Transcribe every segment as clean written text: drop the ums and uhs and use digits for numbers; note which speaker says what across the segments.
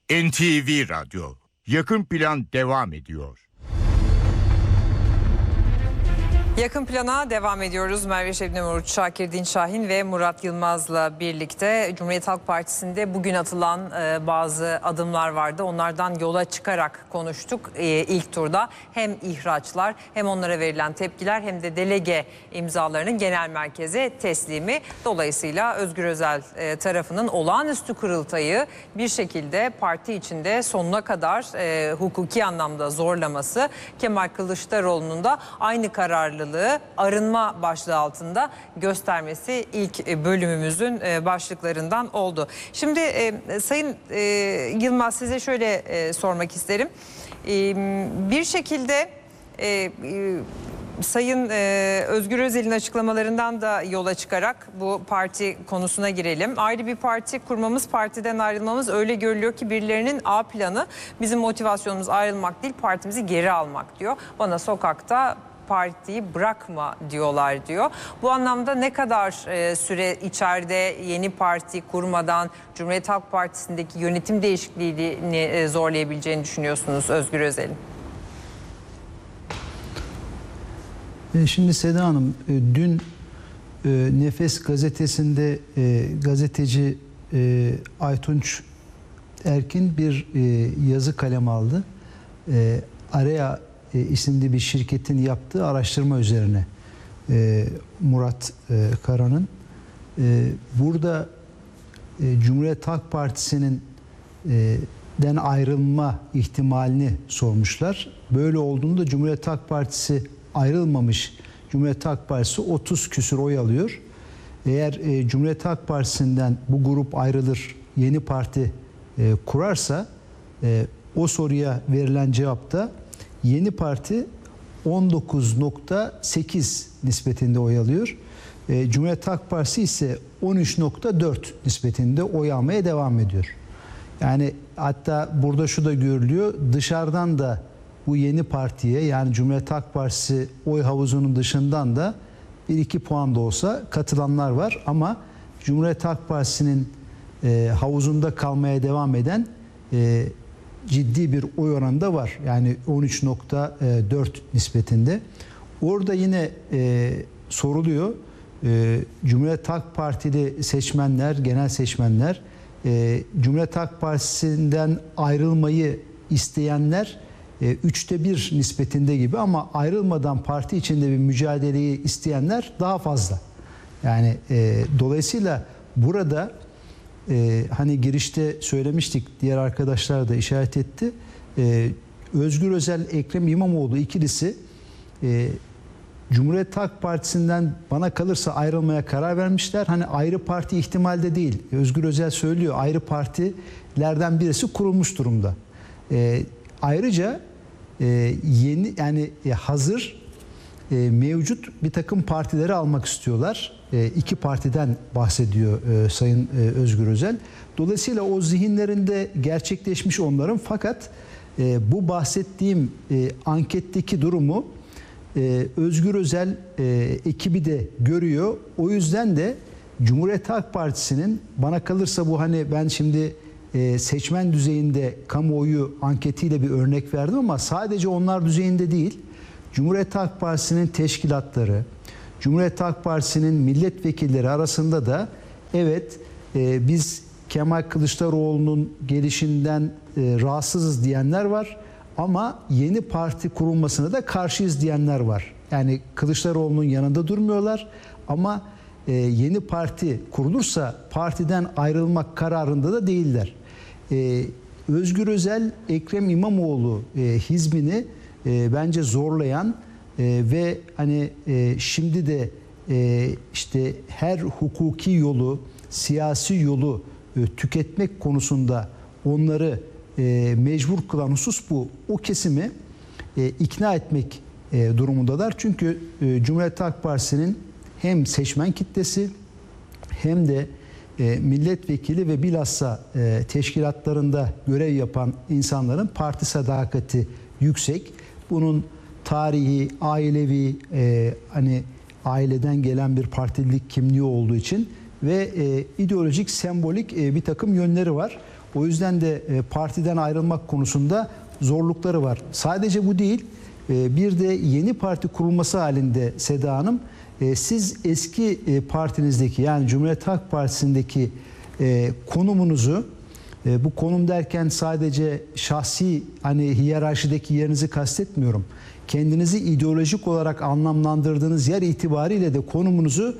Speaker 1: NTV Radyo, Yakın Plan devam ediyor.
Speaker 2: Yakın Plan'a devam ediyoruz. Merve Şebnem Oruç, Şakir Dinçahin ve Murat Yılmaz'la birlikte Cumhuriyet Halk Partisi'nde bugün atılan bazı adımlar vardı. Onlardan yola çıkarak konuştuk ilk turda. Hem ihraçlar hem onlara verilen tepkiler hem de delege imzalarının genel merkeze teslimi. Dolayısıyla Özgür Özel tarafının olağanüstü kurultayı bir şekilde parti içinde sonuna kadar hukuki anlamda zorlaması, Kemal Kılıçdaroğlu'nun da aynı kararlılığı arınma başlığı altında göstermesi ilk bölümümüzün başlıklarından oldu. Şimdi Sayın Yılmaz, size şöyle sormak isterim. Bir şekilde Sayın Özgür Özel'in açıklamalarından da yola çıkarak bu parti konusuna girelim. Ayrı bir parti kurmamız, partiden ayrılmamız öyle görülüyor ki birilerinin A planı bizim motivasyonumuz ayrılmak değil, partimizi geri almak diyor. Bana sokakta partiyi bırakma diyorlar diyor. Bu anlamda ne kadar süre içeride yeni parti kurmadan Cumhuriyet Halk Partisi'ndeki yönetim değişikliğini zorlayabileceğini düşünüyorsunuz Özgür Özel'in?
Speaker 3: Şimdi Seda Hanım, dün Nefes gazetesinde gazeteci Aytunç Erkin bir yazı kaleme aldı. Araya isimli bir şirketin yaptığı araştırma üzerine Murat Kara'nın. Burada Cumhuriyet Halk Partisi'nin den ayrılma ihtimalini sormuşlar. Böyle olduğunda Cumhuriyet Halk Partisi ayrılmamış. Cumhuriyet Halk Partisi 30 küsur oy alıyor. Eğer Cumhuriyet Halk Partisi'nden bu grup ayrılır, yeni parti kurarsa o soruya verilen cevapta yeni parti 19.8 nispetinde oy alıyor. Cumhuriyet Halk Partisi ise 13.4 nispetinde oy almaya devam ediyor. Yani hatta burada şu da görülüyor. Dışarıdan da bu yeni partiye, yani Cumhuriyet Halk Partisi oy havuzunun dışından da 1-2 puan da olsa katılanlar var. Ama Cumhuriyet Halk Partisi'nin havuzunda kalmaya devam eden ciddi bir oy oranı da var. Yani 13.4 nispetinde. Orada yine soruluyor. Cumhuriyet Halk Partili seçmenler, genel seçmenler, Cumhuriyet Halk Partisi'nden ayrılmayı isteyenler 1/3 nispetinde gibi, ama ayrılmadan parti içinde bir mücadeleyi isteyenler daha fazla. Yani dolayısıyla burada hani girişte söylemiştik, diğer arkadaşlar da işaret etti. Özgür Özel, Ekrem İmamoğlu ikilisi Cumhuriyet Halk Partisi'nden bana kalırsa ayrılmaya karar vermişler. Hani ayrı parti ihtimalde değil. Özgür Özel söylüyor, ayrı partilerden birisi kurulmuş durumda. Ayrıca yeni, yani hazır mevcut bir takım partileri almak istiyorlar. 2 partiden bahsediyor Sayın Özgür Özel. Dolayısıyla o zihinlerinde gerçekleşmiş onların, fakat bu bahsettiğim anketteki durumu Özgür Özel ekibi de görüyor. O yüzden de Cumhuriyet Halk Partisi'nin, bana kalırsa bu, hani ben şimdi seçmen düzeyinde kamuoyu anketiyle bir örnek verdim ama sadece onlar düzeyinde değil, Cumhuriyet Halk Partisi'nin teşkilatları, Cumhuriyet Halk Partisi'nin milletvekilleri arasında da evet biz Kemal Kılıçdaroğlu'nun gelişinden rahatsızız diyenler var, ama yeni parti kurulmasına da karşıyız diyenler var. Yani Kılıçdaroğlu'nun yanında durmuyorlar, ama yeni parti kurulursa partiden ayrılmak kararında da değiller. Özgür Özel, Ekrem İmamoğlu hizbini bence zorlayan ve hani şimdi de işte her hukuki yolu, siyasi yolu tüketmek konusunda onları mecbur kılan husus bu. O kesimi ikna etmek durumundalar. Çünkü Cumhuriyet Halk Partisi'nin hem seçmen kitlesi hem de milletvekili ve bilhassa teşkilatlarında görev yapan insanların parti sadakati yüksek. Bunun tarihi, ailevi, hani aileden gelen bir partililik kimliği olduğu için ve ideolojik, sembolik bir takım yönleri var. O yüzden de partiden ayrılmak konusunda zorlukları var. Sadece bu değil, bir de yeni parti kurulması halinde Seda Hanım, siz eski partinizdeki, yani Cumhuriyet Halk Partisi'ndeki konumunuzu, bu konum derken sadece şahsi hani hiyerarşideki yerinizi kastetmiyorum. Kendinizi ideolojik olarak anlamlandırdığınız yer itibariyle de konumunuzu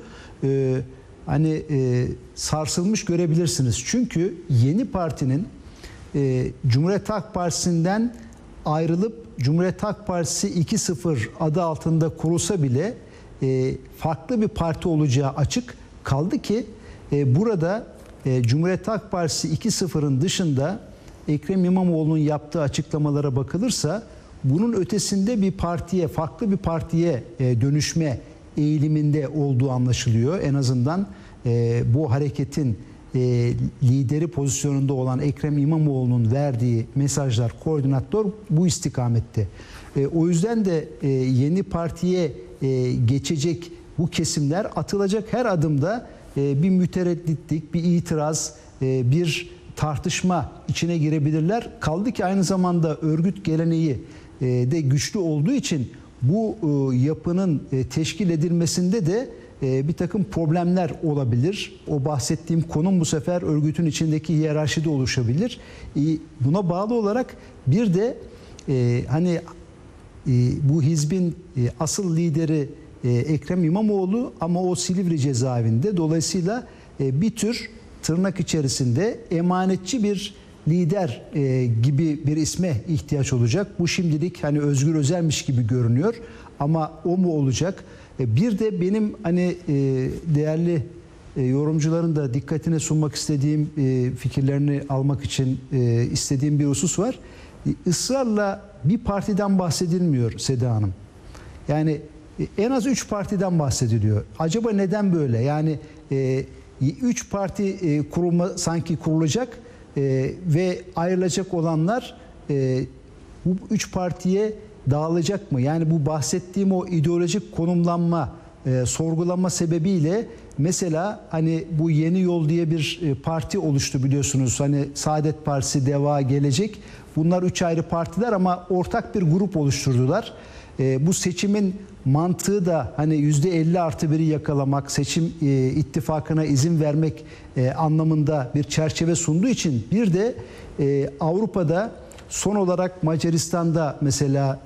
Speaker 3: sarsılmış görebilirsiniz. Çünkü yeni partinin Cumhuriyet Halk Partisi'nden ayrılıp Cumhuriyet Halk Partisi 2.0 adı altında kurulsa bile farklı bir parti olacağı açık. Kaldı ki burada Cumhuriyet Halk Partisi 2.0'ın dışında Ekrem İmamoğlu'nun yaptığı açıklamalara bakılırsa bunun ötesinde bir partiye, farklı bir partiye dönüşme eğiliminde olduğu anlaşılıyor. En azından bu hareketin lideri pozisyonunda olan Ekrem İmamoğlu'nun verdiği mesajlar, koordinatör bu istikamette. O yüzden de yeni partiye geçecek bu kesimler atılacak her adımda bir müteredditlik, bir itiraz, bir tartışma içine girebilirler. Kaldı ki aynı zamanda örgüt geleneği de güçlü olduğu için bu yapının teşkil edilmesinde de bir takım problemler olabilir. O bahsettiğim konum bu sefer örgütün içindeki hiyerarşide oluşabilir. Buna bağlı olarak bir de bu hizbin asıl lideri Ekrem İmamoğlu, ama o Silivri cezaevinde. Dolayısıyla bir tür tırnak içerisinde emanetçi bir lider gibi bir isme ihtiyaç olacak. Bu şimdilik hani Özgür Özel'miş gibi görünüyor ama o mu olacak? Bir de benim değerli yorumcuların da dikkatine sunmak istediğim, fikirlerini almak için istediğim bir husus var. Israrla bir partiden bahsedilmiyor Seda Hanım. Yani en az 3 partiden bahsediliyor. Acaba neden böyle? Yani 3 parti sanki kurulacak ve ayrılacak olanlar bu 3 partiye dağılacak mı? Yani bu bahsettiğim o ideolojik konumlanma, sorgulama sebebiyle mesela hani bu Yeni Yol diye bir parti oluştu biliyorsunuz. Hani Saadet Partisi, Deva, Gelecek. Bunlar 3 ayrı partiler ama ortak bir grup oluşturdular. Bu seçimin mantığı da hani %50+1'i yakalamak, seçim ittifakına izin vermek anlamında bir çerçeve sunduğu için bir de Avrupa'da son olarak Macaristan'da mesela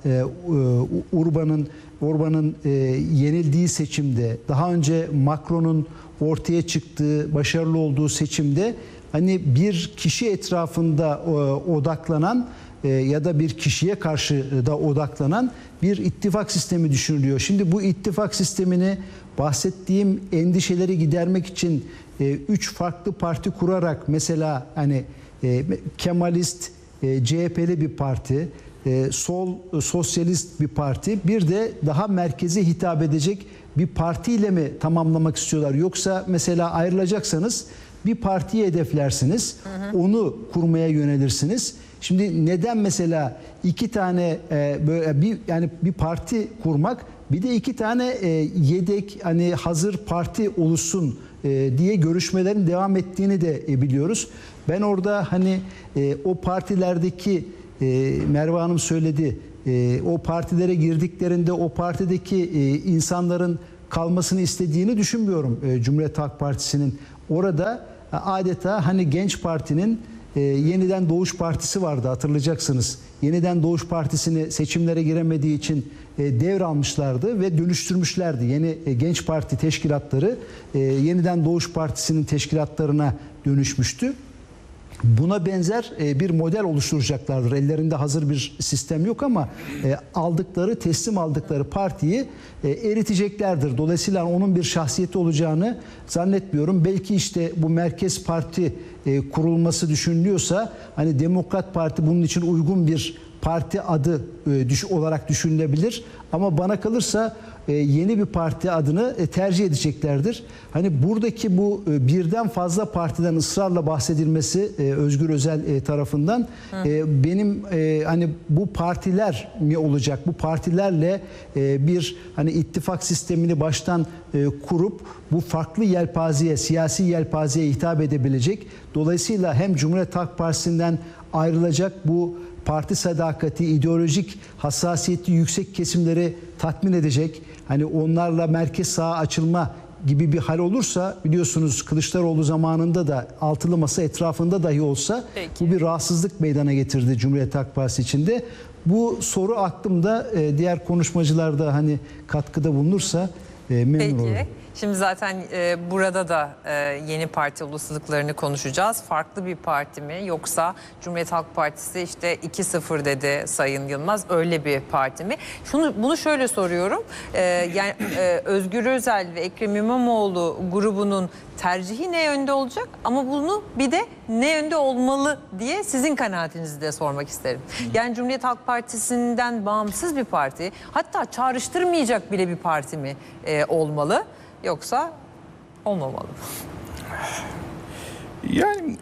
Speaker 3: Orban'ın yenildiği seçimde, daha önce Macron'un ortaya çıktığı, başarılı olduğu seçimde hani bir kişi etrafında odaklanan ya da bir kişiye karşı da odaklanan bir ittifak sistemi düşünülüyor. Şimdi bu ittifak sistemini bahsettiğim endişeleri gidermek için 3 farklı parti kurarak mesela hani Kemalist, CHP'li bir parti, sol sosyalist bir parti, bir de daha merkeze hitap edecek bir partiyle mi tamamlamak istiyorlar? Yoksa mesela ayrılacaksanız bir partiyi hedeflersiniz, onu kurmaya yönelirsiniz. Şimdi neden mesela 2 tane böyle bir parti kurmak, bir de 2 tane yedek hani hazır parti oluşsun diye görüşmelerin devam ettiğini de biliyoruz. Ben orada hani o partilerdeki Merve Hanım söyledi, o partilere girdiklerinde o partideki insanların kalmasını istediğini düşünmüyorum Cumhuriyet Halk Partisi'nin. Orada adeta hani Genç Parti'nin Yeniden Doğuş Partisi vardı, hatırlayacaksınız. Yeniden Doğuş Partisi'ni seçimlere giremediği için devralmışlardı ve dönüştürmüşlerdi. Yeni Genç Parti teşkilatları Yeniden Doğuş Partisi'nin teşkilatlarına dönüşmüştü. Buna benzer bir model oluşturacaklardır. Ellerinde hazır bir sistem yok ama teslim aldıkları partiyi eriteceklerdir. Dolayısıyla onun bir şahsiyeti olacağını zannetmiyorum. Belki işte bu merkez parti kurulması düşünülüyorsa hani Demokrat Parti bunun için uygun bir parti adı olarak düşünülebilir. Ama bana kalırsa yeni bir parti adını tercih edeceklerdir. Hani buradaki bu birden fazla partiden ısrarla bahsedilmesi Özgür Özel tarafından benim hani bu partiler mi olacak? Bu partilerle bir hani ittifak sistemini baştan kurup bu farklı yelpazeye, siyasi yelpazeye hitap edebilecek. Dolayısıyla hem Cumhuriyet Halk Partisi'nden ayrılacak bu parti sadakati, ideolojik hassasiyeti yüksek kesimleri tatmin edecek. Hani onlarla merkez sağa açılma gibi bir hal olursa, biliyorsunuz Kılıçdaroğlu zamanında da altılı masa etrafında dahi olsa bu bir rahatsızlık meydana getirdi Cumhuriyet Halk Partisi içinde. Bu soru aklımda, diğer konuşmacılar da hani katkıda bulunursa memnun olurum.
Speaker 2: Şimdi zaten burada da yeni parti olasılıklarını konuşacağız. Farklı bir parti mi yoksa Cumhuriyet Halk Partisi işte 2-0 dedi Sayın Yılmaz, öyle bir parti mi? Bunu şöyle soruyorum. Yani Özgür Özel ve Ekrem İmamoğlu grubunun tercihi ne yönde olacak? Ama bunu bir de ne yönde olmalı diye sizin kanaatinizi de sormak isterim. Yani Cumhuriyet Halk Partisi'nden bağımsız bir parti, hatta çağrıştırmayacak bile bir parti mi olmalı? Yoksa olmamalı.
Speaker 4: Yani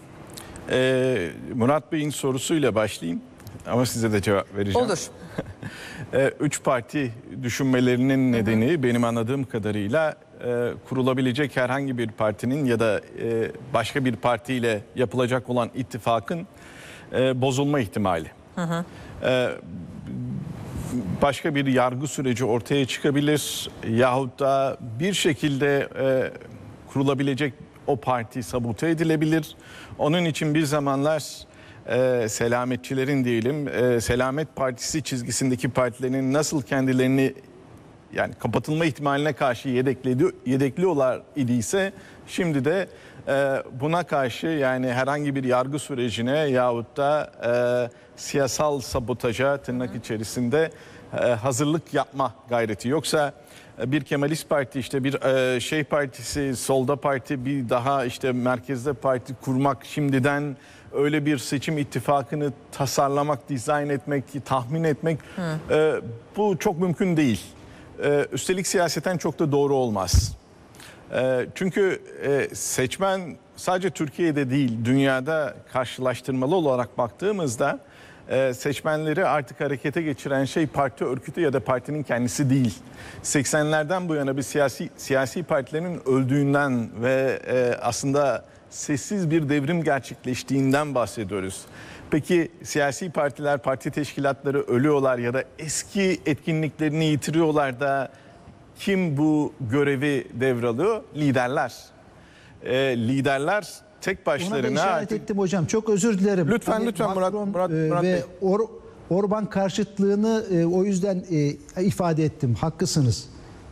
Speaker 4: Murat Bey'in sorusuyla başlayayım ama size de cevap vereceğim.
Speaker 2: Olur.
Speaker 4: Üç parti düşünmelerinin nedeni benim anladığım kadarıyla kurulabilecek herhangi bir partinin ya da başka bir partiyle yapılacak olan ittifakın bozulma ihtimali. Başka bir yargı süreci ortaya çıkabilir yahut da bir şekilde kurulabilecek o parti sabote edilebilir. Onun için bir zamanlar selametçilerin diyelim, Selamet Partisi çizgisindeki partilerin nasıl kendilerini yani kapatılma ihtimaline karşı yedekliyorlar idiyse, şimdi de buna karşı yani herhangi bir yargı sürecine yahut da siyasal sabotaja tırnak içerisinde hazırlık yapma gayreti. Yoksa bir Kemalist Parti, işte bir partisi, solda parti, bir daha işte merkezde parti kurmak, şimdiden öyle bir seçim ittifakını tasarlamak, dizayn etmek, tahmin etmek bu çok mümkün değil. Üstelik siyaseten çok da doğru olmaz. Çünkü seçmen sadece Türkiye'de değil, dünyada karşılaştırmalı olarak baktığımızda seçmenleri artık harekete geçiren şey parti örgütü ya da partinin kendisi değil. 80'lerden bu yana bir siyasi partilerin öldüğünden ve aslında sessiz bir devrim gerçekleştiğinden bahsediyoruz. Peki siyasi partiler, parti teşkilatları ölüyorlar ya da eski etkinliklerini yitiriyorlar da kim bu görevi devralıyor? Liderler. Liderler tek başlarına...
Speaker 3: Ona da işaret ettim hocam. Çok özür dilerim.
Speaker 4: Lütfen
Speaker 3: Hani
Speaker 4: lütfen Murat
Speaker 3: ve
Speaker 4: Bey.
Speaker 3: Orban karşıtlığını o yüzden ifade ettim. Haklısınız.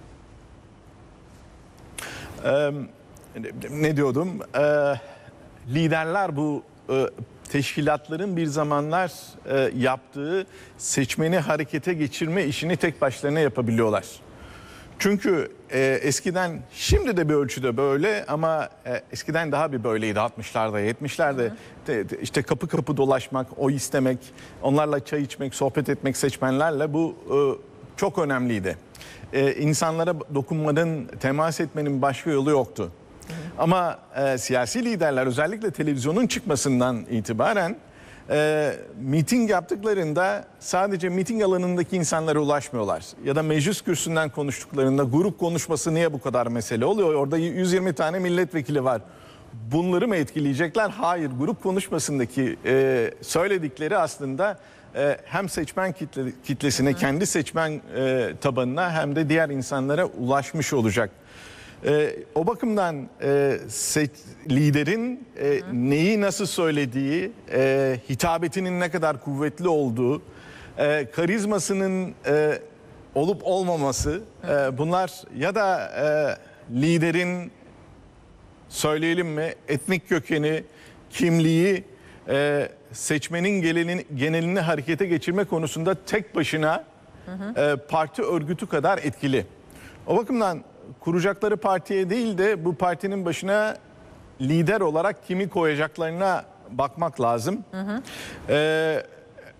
Speaker 4: Ne diyordum? Liderler bu teşkilatların bir zamanlar yaptığı seçmeni harekete geçirme işini tek başlarına yapabiliyorlar. Çünkü eskiden, şimdi de bir ölçüde böyle ama eskiden daha bir böyleydi 60'larda 70'lerde işte kapı kapı dolaşmak, oy istemek, onlarla çay içmek, sohbet etmek seçmenlerle, bu çok önemliydi. İnsanlara dokunmanın, temas etmenin başka yolu yoktu. Ama siyasi liderler özellikle televizyonun çıkmasından itibaren miting yaptıklarında sadece miting alanındaki insanlara ulaşmıyorlar. Ya da meclis kürsüsünden konuştuklarında grup konuşması niye bu kadar mesele oluyor? Orada 120 tane milletvekili var. Bunları mı etkileyecekler? Hayır, grup konuşmasındaki söyledikleri aslında hem seçmen kitlesine, kendi seçmen tabanına hem de diğer insanlara ulaşmış olacak. O bakımdan liderin neyi nasıl söylediği, hitabetinin ne kadar kuvvetli olduğu, karizmasının olup olmaması, bunlar ya da liderin söyleyelim mi etnik kökeni, kimliği, seçmenin genelini harekete geçirme konusunda tek başına parti örgütü kadar etkili. O bakımdan kuracakları partiye değil de bu partinin başına lider olarak kimi koyacaklarına bakmak lazım.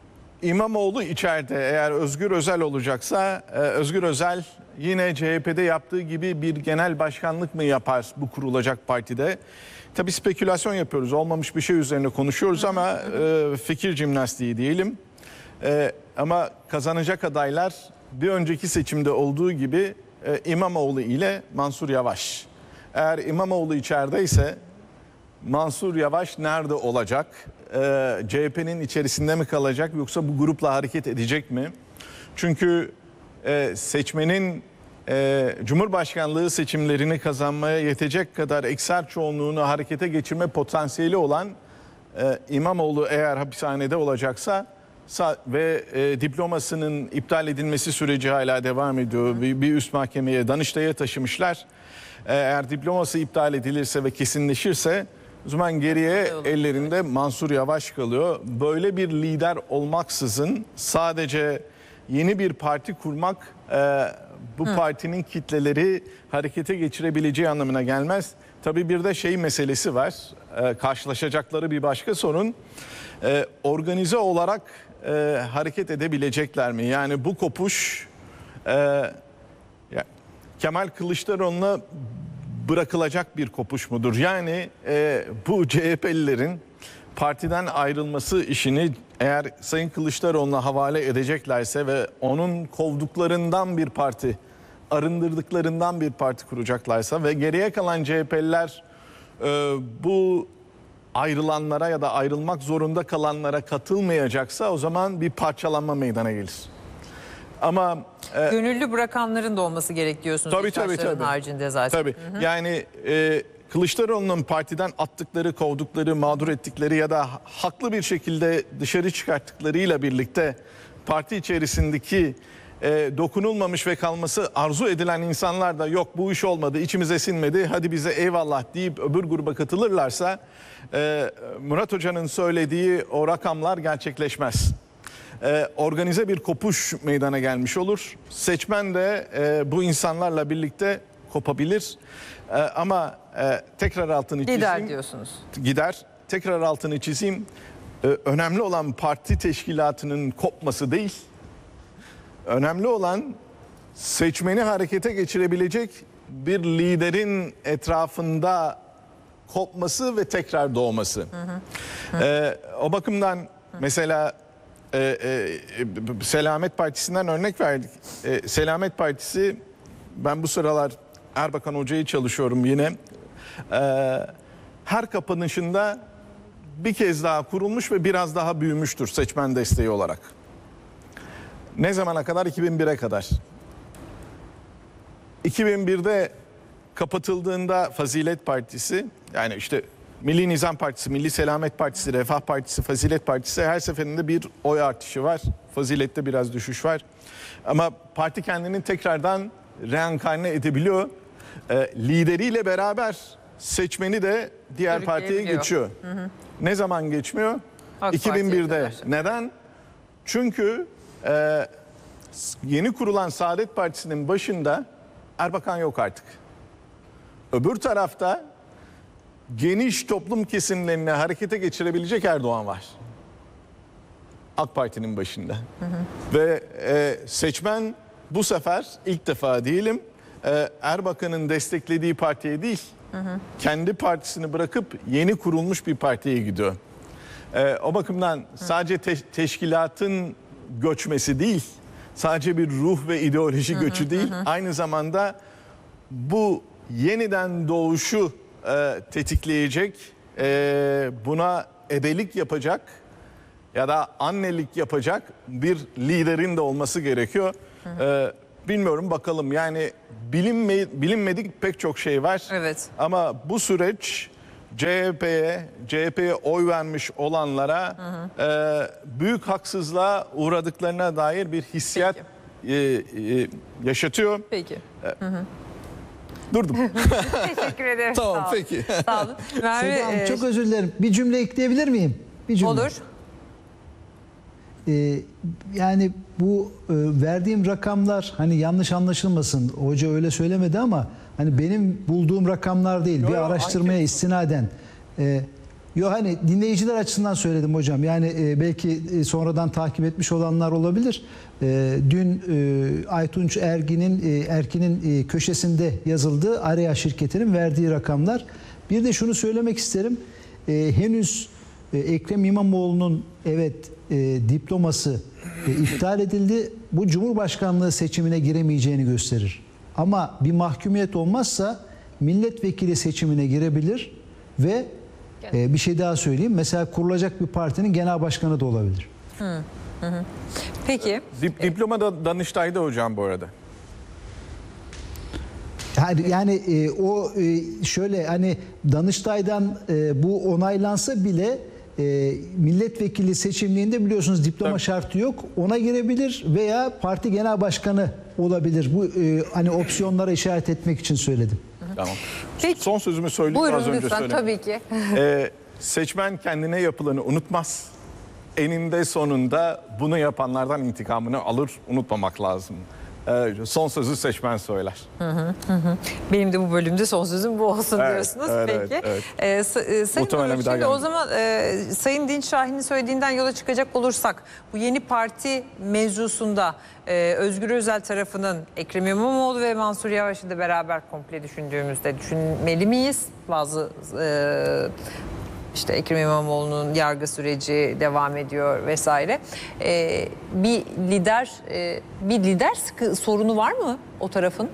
Speaker 4: İmamoğlu içeride eğer Özgür Özel olacaksa Özgür Özel yine CHP'de yaptığı gibi bir genel başkanlık mı yapar bu kurulacak partide? Tabii spekülasyon yapıyoruz. Olmamış bir şey üzerine konuşuyoruz ama fikir jimnastiği diyelim. Ama kazanacak adaylar bir önceki seçimde olduğu gibi İmamoğlu ile Mansur Yavaş. Eğer İmamoğlu içerideyse Mansur Yavaş nerede olacak? CHP'nin içerisinde mi kalacak yoksa bu grupla hareket edecek mi? Çünkü seçmenin Cumhurbaşkanlığı seçimlerini kazanmaya yetecek kadar ekser çoğunluğunu harekete geçirme potansiyeli olan İmamoğlu eğer hapishanede olacaksa ve diplomasının iptal edilmesi süreci hala devam ediyor. Bir üst mahkemeye, Danıştay'a taşımışlar. Eğer diploması iptal edilirse ve kesinleşirse o zaman geriye ellerinde Mansur Yavaş kalıyor. Böyle bir lider olmaksızın sadece yeni bir parti kurmak bu partinin kitleleri harekete geçirebileceği anlamına gelmez. Tabii bir de şey meselesi var. Karşılaşacakları bir başka sorun. Organize olarak hareket edebilecekler mi? Yani bu kopuş Kemal Kılıçdaroğlu'na bırakılacak bir kopuş mudur? Yani bu CHP'lilerin partiden ayrılması işini eğer Sayın Kılıçdaroğlu'na havale edeceklerse ve onun kovduklarından bir parti, arındırdıklarından bir parti kuracaklarsa ve geriye kalan CHP'liler bu ayrılanlara ya da ayrılmak zorunda kalanlara katılmayacaksa o zaman bir parçalanma meydana gelir. Ama
Speaker 2: Gönüllü bırakanların da olması gerek diyorsunuz.
Speaker 4: tabii.
Speaker 2: Haricinde zaten.
Speaker 4: Tabii. Yani Kılıçdaroğlu'nun partiden attıkları, kovdukları, mağdur ettikleri ya da haklı bir şekilde dışarı çıkarttıklarıyla birlikte parti içerisindeki dokunulmamış ve kalması arzu edilen insanlar da yok bu iş olmadı, içimize sinmedi, hadi bize eyvallah deyip öbür gruba katılırlarsa Murat Hoca'nın söylediği o rakamlar gerçekleşmez. Organize bir kopuş meydana gelmiş olur. Seçmen de bu insanlarla birlikte kopabilir. Ama tekrar altını çizeyim.
Speaker 2: Gider diyorsunuz.
Speaker 4: Gider. Tekrar altını çizeyim. Önemli olan parti teşkilatının kopması değil. Önemli olan seçmeni harekete geçirebilecek bir liderin etrafında kopması ve tekrar doğması. O bakımdan mesela Selamet Partisi'nden örnek verdik. Selamet Partisi, ben bu sıralar Erbakan Hoca'yı çalışıyorum yine. Her kapanışında bir kez daha kurulmuş ve biraz daha büyümüştür seçmen desteği olarak. Ne zamana kadar? 2001'e kadar. 2001'de kapatıldığında Fazilet Partisi, yani işte Milli Nizam Partisi, Milli Selamet Partisi, Refah Partisi, Fazilet Partisi her seferinde bir oy artışı var. Fazilette biraz düşüş var. Ama parti kendini tekrardan reenkarne edebiliyor. Lideriyle beraber seçmeni de diğer partiye geçiyor. Ne zaman geçmiyor? 2001'de. Neden? Çünkü yeni kurulan Saadet Partisi'nin başında Erbakan yok artık. Öbür tarafta geniş toplum kesimlerini harekete geçirebilecek Erdoğan var. AK Parti'nin başında. Ve seçmen bu sefer ilk defa diyelim Erbakan'ın desteklediği partiye değil, kendi partisini bırakıp yeni kurulmuş bir partiye gidiyor. O bakımdan sadece teşkilatın göçmesi değil, sadece bir ruh ve ideoloji göçü değil, aynı zamanda bu yeniden doğuşu tetikleyecek, buna ebelik yapacak ya da annelik yapacak bir liderin de olması gerekiyor. Bilmiyorum, bakalım, yani bilinmedik pek çok şey var.
Speaker 2: Evet.
Speaker 4: Ama bu süreç CHP'ye oy vermiş olanlara büyük haksızlığa uğradıklarına dair bir hissiyat yaşatıyor.
Speaker 2: Peki.
Speaker 4: Durdum.
Speaker 2: Teşekkür ederim.
Speaker 4: Tamam,
Speaker 2: Sağ olun.
Speaker 4: peki.
Speaker 2: Sağ olun. Merve,
Speaker 3: Seda Hanım, çok özür dilerim. Bir cümle ekleyebilir miyim? Bir cümle.
Speaker 2: olur.
Speaker 3: Yani bu verdiğim rakamlar hani yanlış anlaşılmasın. Hoca öyle söylemedi ama hani benim bulduğum rakamlar değil. Bir araştırmaya istinaden Yo, hani dinleyiciler açısından söyledim hocam. Yani belki sonradan takip etmiş olanlar olabilir. Dün Aytunç Erkin'in köşesinde yazıldığı Area şirketinin verdiği rakamlar. Bir de şunu söylemek isterim. Henüz Ekrem İmamoğlu'nun diploması iptal edildi. Bu Cumhurbaşkanlığı seçimine giremeyeceğini gösterir. Ama bir mahkumiyet olmazsa milletvekili seçimine girebilir ve bir şey daha söyleyeyim. Mesela kurulacak bir partinin genel başkanı da olabilir.
Speaker 2: Peki.
Speaker 4: Diploma da Danıştay'da hocam bu arada.
Speaker 3: Yani şöyle, hani Danıştay'dan bu onaylansa bile milletvekili seçimliğinde biliyorsunuz diploma
Speaker 4: Tabii.
Speaker 3: şartı yok. Ona girebilir veya parti genel başkanı olabilir. Bu hani opsiyonlara işaret etmek için söyledim.
Speaker 4: Tamam.
Speaker 2: Peki.
Speaker 4: Son sözümü söyleyeyim.
Speaker 2: Buyurun
Speaker 4: Az önce
Speaker 2: lütfen,
Speaker 4: söyledim.
Speaker 2: tabii ki.
Speaker 4: Seçmen kendine yapılanı unutmaz. Eninde sonunda bunu yapanlardan intikamını alır. Unutmamak lazım. Son sözü seçmen söyler.
Speaker 2: Benim de bu bölümde son sözüm bu olsun diyorsunuz.
Speaker 4: evet,
Speaker 2: Peki.
Speaker 4: evet.
Speaker 2: Sayın
Speaker 4: Muhtemelen
Speaker 2: Onur,
Speaker 4: bir daha
Speaker 2: şimdi o
Speaker 4: gelmeyecek.
Speaker 2: zaman Sayın Dinç Şahin'in söylediğinden yola çıkacak olursak bu yeni parti mevzusunda Özgür Özel tarafının Ekrem İmamoğlu ve Mansur Yavaş'ı da beraber komple düşündüğümüzde düşünmeli miyiz? Bazı işte Ekrem İmamoğlu'nun yargı süreci devam ediyor vesaire. Bir lider sorunu var mı o tarafın?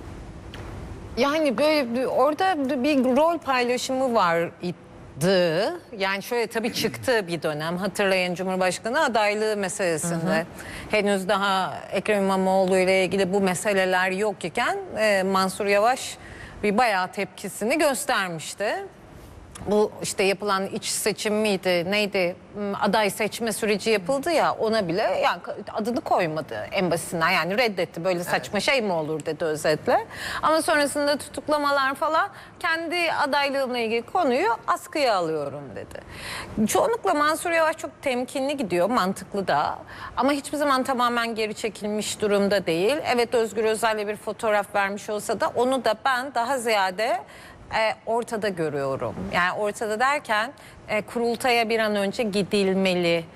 Speaker 5: Yani böyle orada bir rol paylaşımı var idi. Yani şöyle tabii çıktı bir dönem, hatırlayın, Cumhurbaşkanı adaylığı meselesinde. Henüz daha Ekrem İmamoğlu ile ilgili bu meseleler yok iken Mansur Yavaş bir bayağı tepkisini göstermişti. Bu işte yapılan iç seçim miydi neydi, aday seçme süreci yapıldı ya, ona bile yani adını koymadı en basitinden, yani reddetti, böyle saçma şey mi olur dedi özetle. Ama sonrasında tutuklamalar falan, kendi adaylığımla ilgili konuyu askıya alıyorum dedi. Çoğunlukla Mansur Yavaş çok temkinli gidiyor, mantıklı da, ama hiçbir zaman tamamen geri çekilmiş durumda değil. Evet, Özgür Özel'le bir fotoğraf vermiş olsa da onu da ben daha ziyade ortada görüyorum. Yani ortada derken kurultaya bir an önce gidilmeli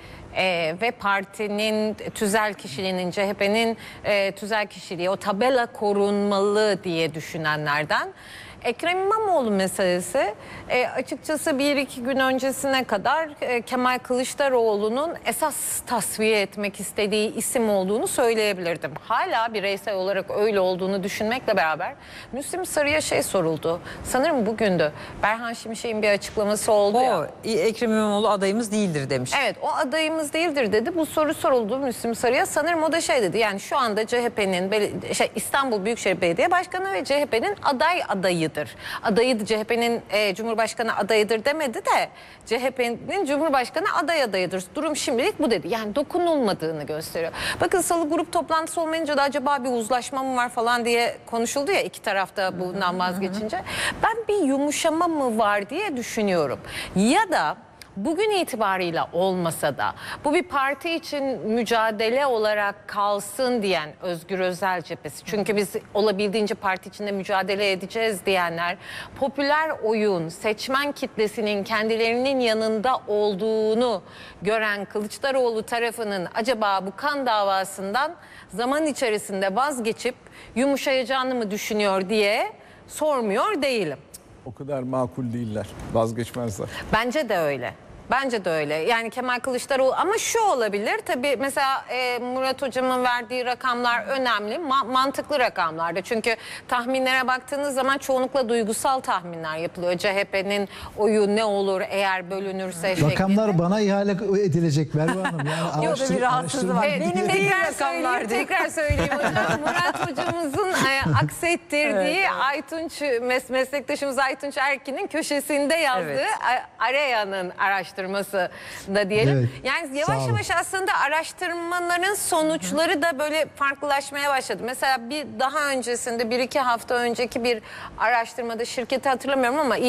Speaker 5: ve partinin tüzel kişiliğinin, CHP'nin tüzel kişiliği, o tabela korunmalı diye düşünenlerden. Ekrem İmamoğlu meselesi açıkçası 1-2 gün öncesine kadar Kemal Kılıçdaroğlu'nun esas tasfiye etmek istediği isim olduğunu söyleyebilirdim. Hala bireysel olarak öyle olduğunu düşünmekle beraber Müslim Sarı'ya şey soruldu. Sanırım bugündü. Berhan Şimşek'in bir açıklaması oldu ya.
Speaker 2: Ekrem İmamoğlu adayımız değildir demiş.
Speaker 5: Evet, o adayımız değildir dedi. Bu soru soruldu Müslim Sarı'ya. Sanırım o da şey dedi. Yani şu anda CHP'nin İstanbul Büyükşehir Belediye Başkanı ve CHP'nin adayıdır. Adayı CHP'nin Cumhurbaşkanı adayıdır demedi de CHP'nin Cumhurbaşkanı adayıdır. Durum şimdilik bu dedi. Yani dokunulmadığını gösteriyor. Bakın, salı grup toplantısı olmayınca da acaba bir uzlaşma mı var falan diye konuşuldu ya, iki tarafta bundan vazgeçince. Ben bir yumuşama mı var diye düşünüyorum. Ya da bugün itibarıyla olmasa da bu bir parti için mücadele olarak kalsın diyen Özgür Özel cephesi. Çünkü biz olabildiğince parti içinde mücadele edeceğiz diyenler, popüler oyun, seçmen kitlesinin kendilerinin yanında olduğunu gören Kılıçdaroğlu tarafının acaba bu kan davasından zaman içerisinde vazgeçip yumuşayacağını mı düşünüyor diye sormuyor değilim.
Speaker 4: O kadar makul değiller. Vazgeçmezler.
Speaker 5: Bence de öyle. Bence de öyle. Yani Kemal Kılıçdaroğlu, ama şu olabilir tabii, mesela Murat Hocam'ın verdiği rakamlar önemli, mantıklı rakamlarda. Çünkü tahminlere baktığınız zaman çoğunlukla duygusal tahminler yapılıyor. CHP'nin oyu ne olur eğer bölünürse şeklinde.
Speaker 3: Rakamlar bana ihale edilecek Merve Hanım. Yani
Speaker 2: Yok, bir rahatsızlığı var.
Speaker 5: Evet,
Speaker 2: Benim değil rakamlar değil.
Speaker 5: tekrar söyleyeyim hocam. Murat hocamızın aksettirdiği Aytunç, meslektaşımız Aytunç Erkin'in köşesinde yazdığı Area'nın araştırması. araştırması da diyelim.
Speaker 3: Evet.
Speaker 5: Yani
Speaker 3: Sağ
Speaker 5: yavaş
Speaker 3: olun.
Speaker 5: yavaş aslında araştırmaların sonuçları da böyle farklılaşmaya başladı. Mesela bir daha öncesinde 1-2 hafta önceki bir araştırmada, şirketi hatırlamıyorum ama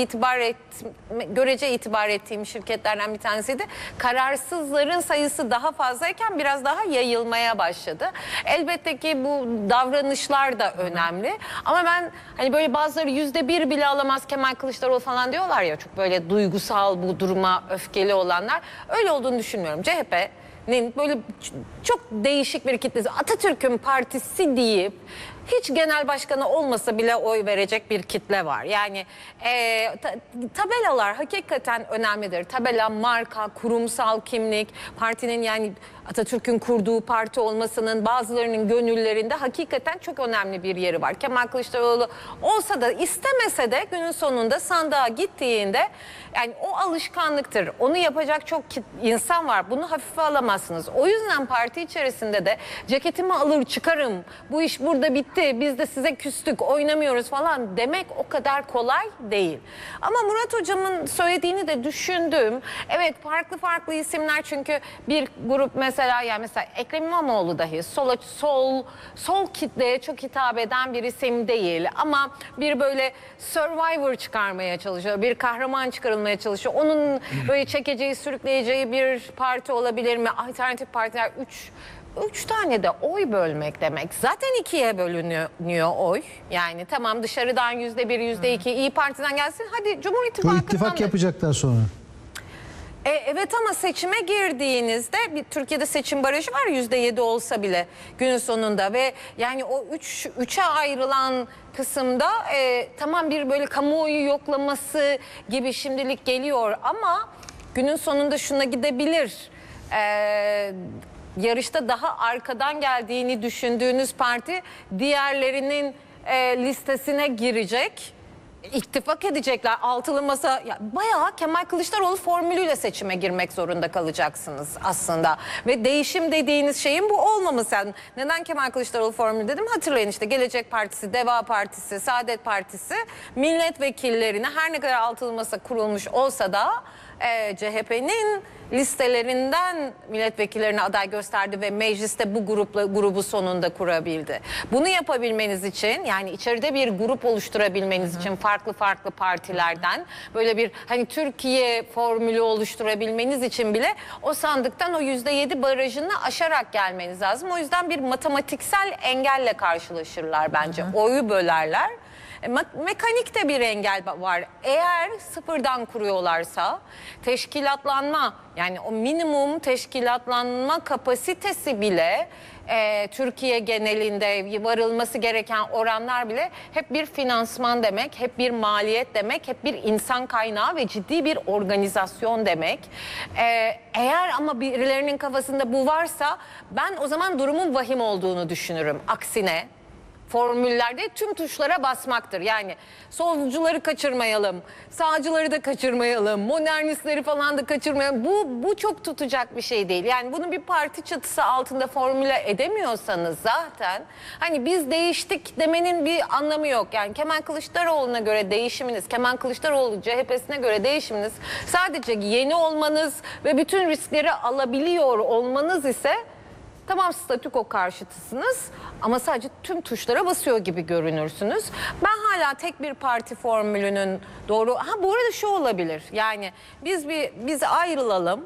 Speaker 5: görece itibar ettiğim şirketlerden bir tanesiydi. Kararsızların sayısı daha fazlayken biraz daha yayılmaya başladı. Elbette ki bu davranışlar da önemli. Ama ben hani böyle bazıları %1 bile alamaz Kemal Kılıçdaroğlu falan diyorlar ya, çok böyle duygusal, bu duruma öfkeli olanlar. Öyle olduğunu düşünmüyorum. CHP'nin böyle çok değişik bir kitlesi, Atatürk'ün partisi deyip hiç genel başkanı olmasa bile oy verecek bir kitle var. Yani tabelalar hakikaten önemlidir. Tabela, marka, kurumsal kimlik, partinin, yani Atatürk'ün kurduğu parti olmasının bazılarının gönüllerinde hakikaten çok önemli bir yeri var. Kemal Kılıçdaroğlu olsa da istemese de günün sonunda sandığa gittiğinde, yani o alışkanlıktır. Onu yapacak çok insan var. Bunu hafife alamazsınız. O yüzden parti içerisinde de ceketimi alır çıkarım, bu iş burada bitti, biz de size küstük, oynamıyoruz falan demek o kadar kolay değil. Ama Murat Hocam'ın söylediğini de düşündüm. Evet, farklı isimler, çünkü bir grup mesela Ekrem İmamoğlu dahi sol kitleye çok hitap eden bir isim değil. Ama bir böyle Survivor çıkarmaya çalışıyor, bir kahraman çıkarılmaya çalışıyor. Onun böyle çekeceği, sürükleyeceği bir parti olabilir mi? Alternatif partiler 3 tane de oy bölmek demek. Zaten 2'ye bölünüyor oy. Yani tamam, dışarıdan %1, %2 İyi Parti'den gelsin. Hadi Cumhur
Speaker 3: Bu
Speaker 5: İttifakı'ndan
Speaker 3: ittifak yapacaklar sonra.
Speaker 5: Evet, ama seçime girdiğinizde Türkiye'de seçim barajı var, %7 olsa bile günün sonunda, ve yani o 3'e ayrılan kısımda tamam, bir böyle kamuoyu yoklaması gibi şimdilik geliyor ama günün sonunda şuna gidebilir. Yarışta daha arkadan geldiğini düşündüğünüz parti diğerlerinin listesine girecek. İttifak edecekler, altılı masa, ya bayağı Kemal Kılıçdaroğlu formülüyle seçime girmek zorunda kalacaksınız aslında. Ve değişim dediğiniz şeyin bu olmaması. Yani neden Kemal Kılıçdaroğlu formülü dedim? Hatırlayın, işte Gelecek Partisi, Deva Partisi, Saadet Partisi milletvekillerine, her ne kadar altılı masa kurulmuş olsa da CHP'nin listelerinden milletvekillerine aday gösterdi ve mecliste bu grubu sonunda kurabildi. Bunu yapabilmeniz için, yani içeride bir grup oluşturabilmeniz için farklı partilerden böyle bir hani Türkiye formülü oluşturabilmeniz için bile o sandıktan o %7 barajını aşarak gelmeniz lazım. O yüzden bir matematiksel engelle karşılaşırlar bence. Oyu bölerler. Mekanik de bir engel var. Eğer sıfırdan kuruyorlarsa teşkilatlanma, yani o minimum teşkilatlanma kapasitesi bile Türkiye genelinde varılması gereken oranlar bile hep bir finansman demek, hep bir maliyet demek, hep bir insan kaynağı ve ciddi bir organizasyon demek. Eğer ama birilerinin kafasında bu varsa, ben o zaman durumun vahim olduğunu düşünürüm. Aksine formüllerde tüm tuşlara basmaktır. Yani solcuları kaçırmayalım, sağcıları da kaçırmayalım, modernistleri falan da kaçırmayalım. Bu çok tutacak bir şey değil. Yani bunu bir parti çatısı altında formüle edemiyorsanız zaten hani biz değiştik demenin bir anlamı yok. Yani Kemal Kılıçdaroğlu'na göre değişiminiz, Kemal Kılıçdaroğlu CHP'sine göre değişiminiz sadece yeni olmanız ve bütün riskleri alabiliyor olmanız ise, tamam, statüko karşıtısınız ama sadece tüm tuşlara basıyor gibi görünürsünüz. Ben hala tek bir parti formülünün doğru... Bu arada şu olabilir, yani biz ayrılalım.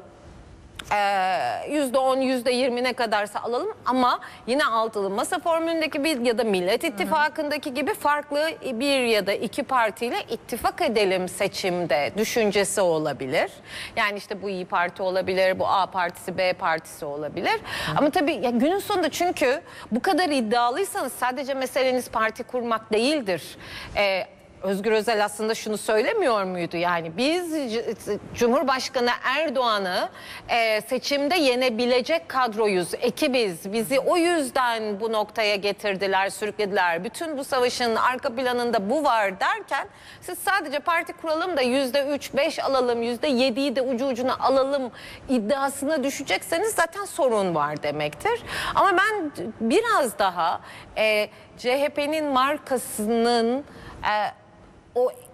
Speaker 5: %10, %20 ne kadarsa alalım ama yine altılı masa formülündeki bir ya da Millet İttifakı'ndaki gibi farklı bir ya da iki partiyle ittifak edelim seçimde düşüncesi olabilir. Yani işte bu İyi Parti olabilir, bu A partisi, B partisi olabilir. Ama tabii ya günün sonunda, çünkü bu kadar iddialıysanız sadece meseleniz parti kurmak değildir. Özgür Özel aslında şunu söylemiyor muydu? Yani biz Cumhurbaşkanı Erdoğan'ı seçimde yenebilecek kadroyuz, ekibiz. Bizi o yüzden bu noktaya getirdiler, sürüklediler. Bütün bu savaşın arka planında bu var derken, siz sadece parti kuralım da %3, 5 alalım, %7'yi de ucu ucuna alalım iddiasına düşecekseniz zaten sorun var demektir. Ama ben biraz daha CHP'nin markasının o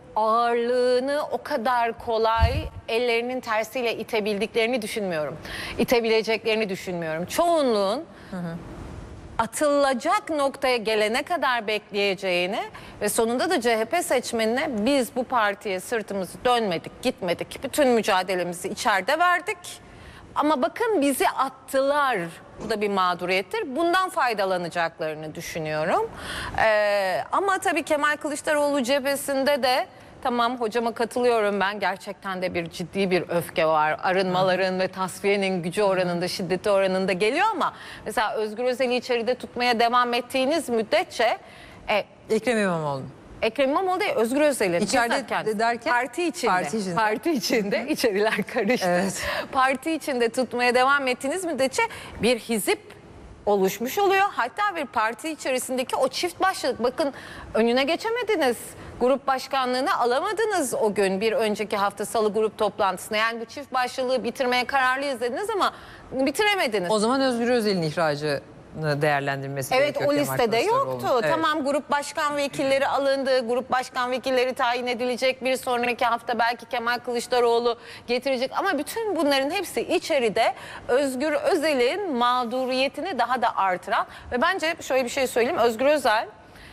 Speaker 5: ağırlığını o kadar kolay ellerinin tersiyle itebildiklerini düşünmüyorum. İtebileceklerini düşünmüyorum. Çoğunluğun atılacak noktaya gelene kadar bekleyeceğini ve sonunda da CHP seçmenine biz bu partiye sırtımızı dönmedik, gitmedik. Bütün mücadelemizi içeride verdik. Ama bakın bizi attılar. Bu da bir mağduriyettir. Bundan faydalanacaklarını düşünüyorum. Ama tabii Kemal Kılıçdaroğlu cephesinde de tamam, hocama katılıyorum ben. Gerçekten de ciddi bir öfke var. Arınmaların ve tasfiyenin gücü oranında, şiddeti oranında geliyor ama mesela Özgür Özel'i içeride tutmaya devam ettiğiniz müddetçe
Speaker 2: Ekrem İmamoğlu.
Speaker 5: Ekrem İmamoğlu değil, Özgür Özel'in.
Speaker 2: İçeride
Speaker 5: bizzat kendisi.
Speaker 2: derken?
Speaker 5: Parti içinde.
Speaker 2: Parti içinde.
Speaker 5: Parti içinde içeriler karıştı.
Speaker 2: Evet.
Speaker 5: Parti içinde tutmaya devam ettiğiniz müddetçe bir hizip oluşmuş oluyor. Hatta bir parti içerisindeki o çift başlılık, bakın önüne geçemediniz. Grup başkanlığını alamadınız o gün, bir önceki hafta salı grup toplantısında. Yani bu çift başlılığı bitirmeye kararlıyız dediniz ama bitiremediniz.
Speaker 2: O zaman Özgür Özel'in ihracını değerlendirmesi
Speaker 5: Evet,
Speaker 2: gerekiyor
Speaker 5: o
Speaker 2: Kemal
Speaker 5: listede
Speaker 2: Kılıçdaroğlu'nun.
Speaker 5: yoktu.
Speaker 2: Evet.
Speaker 5: Tamam, grup başkan vekilleri alındı. Grup başkan vekilleri tayin edilecek. Bir sonraki hafta belki Kemal Kılıçdaroğlu getirecek. Ama bütün bunların hepsi içeride Özgür Özel'in mağduriyetini daha da artıran ve bence şöyle bir şey söyleyeyim. Özgür Özel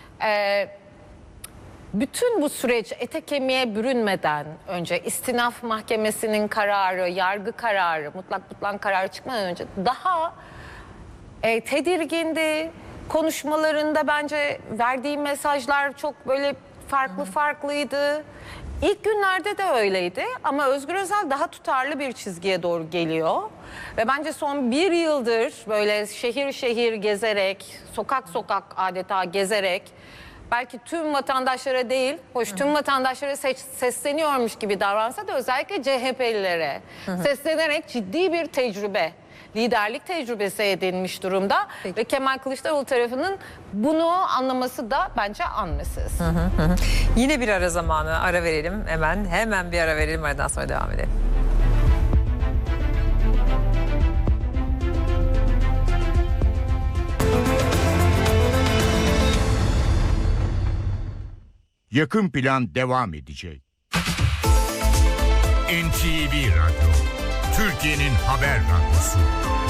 Speaker 5: bütün bu süreç ete kemiğe bürünmeden önce istinaf mahkemesinin kararı, yargı kararı, mutlak tutuklan kararı çıkmadan önce daha tedirgindi. Konuşmalarında bence verdiği mesajlar çok böyle farklıydı. İlk günlerde de öyleydi ama Özgür Özel daha tutarlı bir çizgiye doğru geliyor. Ve bence son bir yıldır böyle şehir şehir gezerek, sokak sokak adeta gezerek, belki tüm vatandaşlara değil, hoş tüm vatandaşlara sesleniyormuş gibi davransa da özellikle CHP'lilere seslenerek ciddi bir tecrübe, liderlik tecrübesi edinmiş durumda.
Speaker 2: Peki.
Speaker 5: Ve Kemal Kılıçdaroğlu tarafının bunu anlaması da bence an meselesi.
Speaker 2: Yine bir ara zamanı, ara verelim hemen bir ara verelim, aradan sonra devam edelim.
Speaker 1: Yakın Plan devam edecek. NTV Radyo, Türkiye'nin haber radyosu.